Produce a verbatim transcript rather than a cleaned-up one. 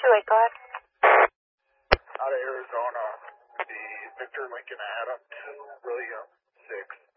two eight, go ahead. Out of Arizona, the Victor Lincoln Adam, William six.